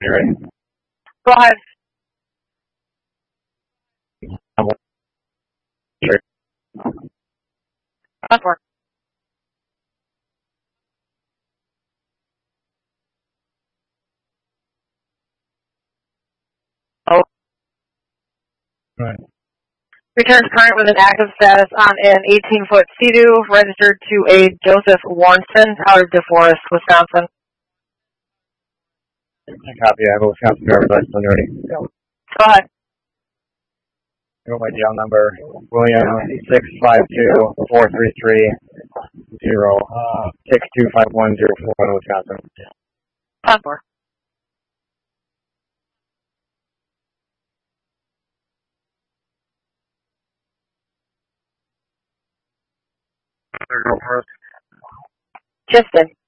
You ready? Go ahead. Sure. 10-4. Oh. Right. Returns current with an active status on an 18-foot Sea-Doo registered to a Joseph Warnson out of DeForest, Wisconsin. Copy. I have a Wisconsin driver's license when you're ready. Go ahead. I got my DL number, William 652-433-625104, Wisconsin. 10-4. Go first. Justin.